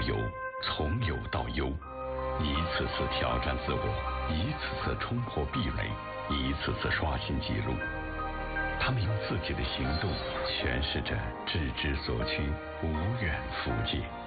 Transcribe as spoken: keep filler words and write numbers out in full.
到有，从有到优，一次次挑战自我，一次次冲破壁垒，一次次刷新纪录。他们用自己的行动诠释着志之所趋，无远弗届。